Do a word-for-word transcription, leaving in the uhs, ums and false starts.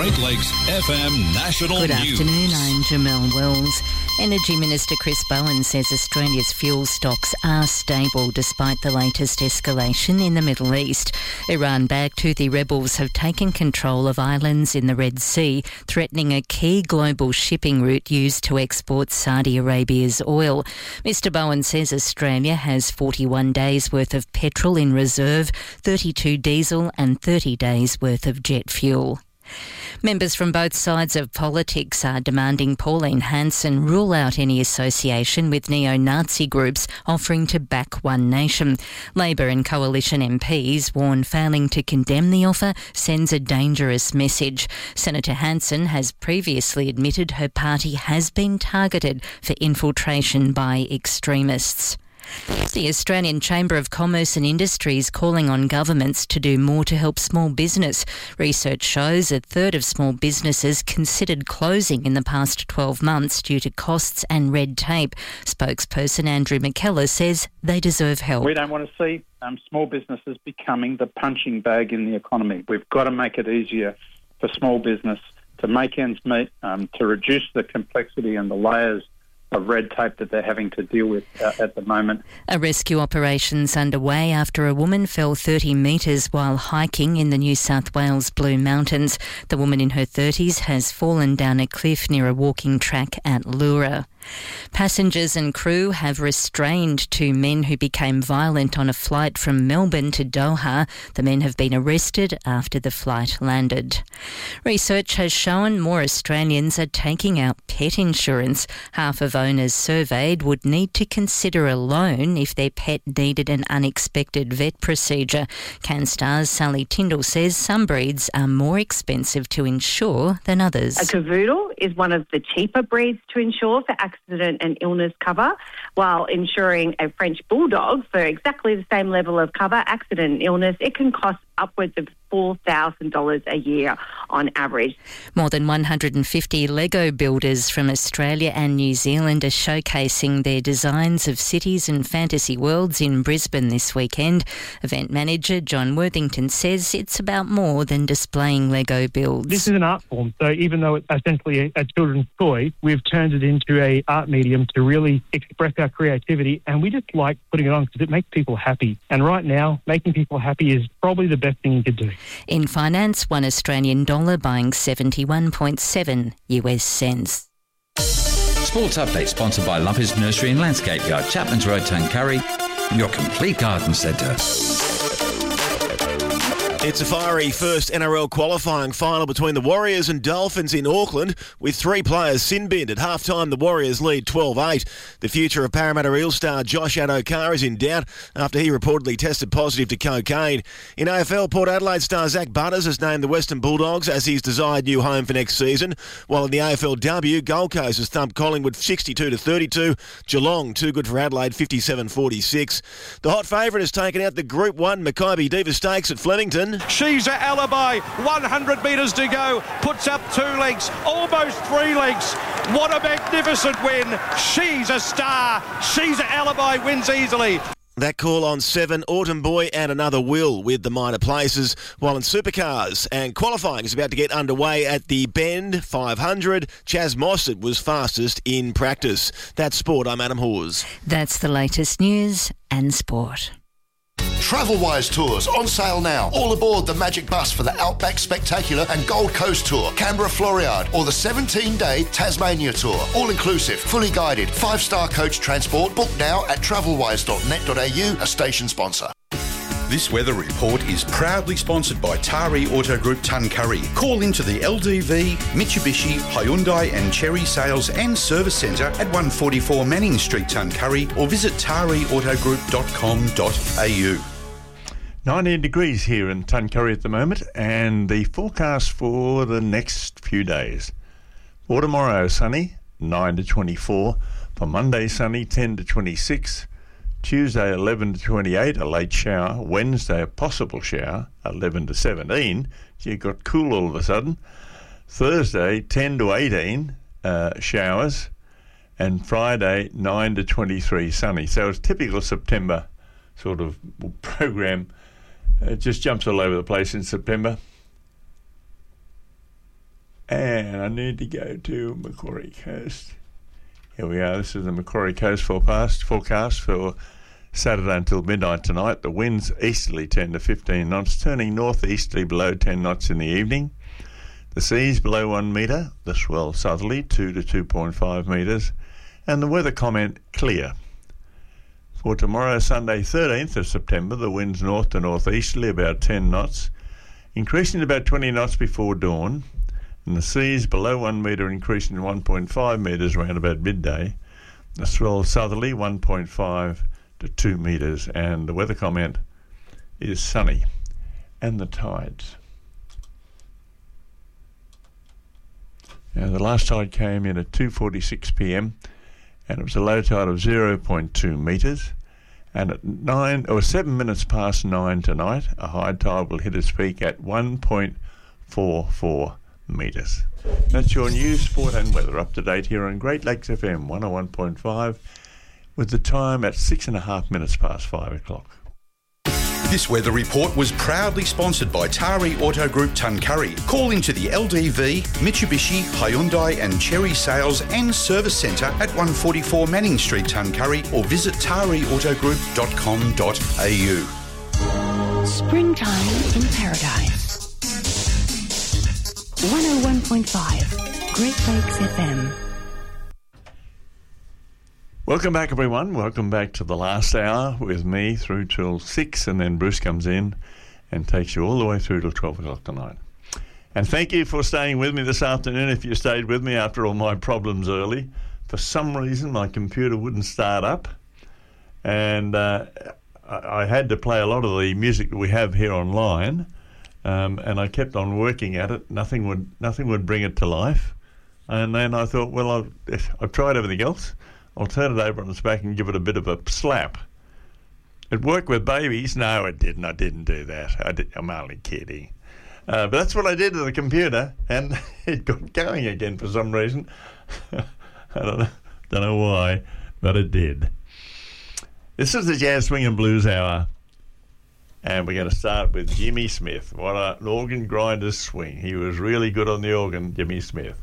Great Lakes F M National Good News. afternoon, I'm Jamelle Wells. Energy Minister Chris Bowen says Australia's fuel stocks are stable despite the latest escalation in the Middle East. Iran-backed Houthi rebels have taken control of islands in the Red Sea, threatening a key global shipping route used to export Saudi Arabia's oil. Mister Bowen says Australia has forty-one days worth of petrol in reserve, thirty-two diesel and thirty days worth of jet fuel. Members from both sides of politics are demanding Pauline Hanson rule out any association with neo-Nazi groups offering to back One Nation. Labor and Coalition M Ps warn failing to condemn the offer sends a dangerous message. Senator Hanson has previously admitted her party has been targeted for infiltration by extremists. The Australian Chamber of Commerce and Industry is calling on governments to do more to help small business. Research shows a third of small businesses considered closing in the past twelve months due to costs and red tape. Spokesperson Andrew McKellar says they deserve help. We don't want to see um, small businesses becoming the punching bag in the economy. We've got to make it easier for small business to make ends meet, um, to reduce the complexity and the layers of red tape that they're having to deal with uh, at the moment. A rescue operation's underway after a woman fell thirty metres while hiking in the New South Wales Blue Mountains. The woman in her thirties has fallen down a cliff near a walking track at Leura. Passengers and crew have restrained two men who became violent on a flight from Melbourne to Doha. The men have been arrested after the flight landed. Research has shown more Australians are taking out pet insurance. Half of owners surveyed would need to consider a loan if their pet needed an unexpected vet procedure. CanStar's Sally Tyndall says some breeds are more expensive to insure than others. A cavoodle is one of the cheaper breeds to insure for accident and illness cover, while insuring a French bulldog for exactly the same level of cover, accident and illness, it can cost upwards of four thousand dollars a year on average. More than one hundred fifty Lego builders from Australia and New Zealand are showcasing their designs of cities and fantasy worlds in Brisbane this weekend. Event manager John Worthington says it's about more than displaying Lego builds. This is an art form, so even though it's essentially a, a children's toy, we've turned it into a art medium to really express our creativity, and we just like putting it on because it makes people happy. And right now, making people happy is probably the best thing you could do. In finance, one Australian dollar buying seventy-one point seven U S cents. Sports Update sponsored by Lumpers Nursery and Landscape Yard, Chapman's Road, Tuncurry, your complete garden centre. It's a fiery first N R L qualifying final between the Warriors and Dolphins in Auckland, with three players sin-binned. At half-time, the Warriors lead twelve eight. The future of Parramatta Eel star Josh Addo-Carr is in doubt after he reportedly tested positive to cocaine. In A F L, Port Adelaide star Zach Butters has named the Western Bulldogs as his desired new home for next season, while in the A F L W, Gold Coast has thumped Collingwood sixty-two to thirty-two. Geelong, too good for Adelaide, fifty-seven forty-six. The hot favourite has taken out the Group one Makybe Diva Stakes at Flemington. She's a alibi. one hundred metres to go. Puts up two lengths, almost three lengths. What a magnificent win. She's a star. She's an alibi. Wins easily. That call on seven, Autumn Boy and Another Will with the minor places, while in supercars. And qualifying is about to get underway at the Bend five hundred. Chaz Mossad was fastest in practice. That's sport. I'm Adam Hawes. That's the latest news and sport. Travelwise Tours on sale now. All aboard the Magic Bus for the Outback Spectacular and Gold Coast Tour, Canberra Floriade, or the seventeen-day Tasmania Tour. All inclusive, fully guided, five-star coach transport. Book now at travelwise dot net dot a u, a station sponsor. This weather report is proudly sponsored by Tari Auto Group Tuncurry. Call into the L D V, Mitsubishi, Hyundai and Chery Sales and Service Centre at one forty-four Manning Street, Tuncurry, or visit tari auto group dot com dot a u. nineteen degrees here in Tuncurry at the moment, and the forecast for the next few days. For tomorrow, sunny, nine to twenty-four. For Monday, sunny, ten to twenty-six. Tuesday, eleven to twenty-eight, a late shower. Wednesday, a possible shower, eleven to seventeen. You got cool all of a sudden. Thursday, ten to eighteen, uh, showers. And Friday, nine to twenty-three, sunny. So it's typical September sort of program. It just jumps all over the place in September. And I need to go to Macquarie Coast. Here we are. This is the Macquarie Coast forecast, forecast for Saturday until midnight tonight. The winds easterly ten to fifteen knots, turning northeasterly below ten knots in the evening. The seas below one metre, the swell southerly two to two point five metres, and the weather comment clear. For tomorrow, Sunday thirteenth of September, the winds north to northeasterly about ten knots, increasing to about twenty knots before dawn, and the seas below one metre increasing to one point five metres around about midday. The swell southerly one point five to two metres, and the weather comment is sunny. And the tides. Now, the last tide came in at two forty-six p m and it was a low tide of zero point two metres. And at nine or seven minutes past nine tonight, a high tide will hit its peak at one point four four metres. That's your news, sport and weather up to date here on Great Lakes F M one oh one point five, with the time at six and a half minutes past five o'clock. This weather report was proudly sponsored by Tari Auto Group Tuncurry. Call into the L D V, Mitsubishi, Hyundai and Cherry Sales and Service Centre at one forty-four Manning Street, Tuncurry, or visit tari auto group dot com dot a u. Springtime in Paradise. one oh one point five, Great Lakes F M. Welcome back, everyone. Welcome back to the last hour with me through till six, and then Bruce comes in and takes you all the way through till twelve o'clock tonight. And thank you for staying with me this afternoon. If you stayed with me after all my problems early, for some reason my computer wouldn't start up, and uh, I, I had to play a lot of the music that we have here online, um, and I kept on working at it. Nothing would nothing would bring it to life, and then I thought, well, I've, I've tried everything else. I'll turn it over on its back and give it a bit of a slap. It worked with babies. No, it didn't. I didn't do that. I did, I'm only kidding. Uh, but that's what I did to the computer, and it got going again for some reason. I don't know, don't know why, but it did. This is the Jazz Swing and Blues Hour, and we're going to start with Jimmy Smith. What an organ grinder's swing. He was really good on the organ, Jimmy Smith.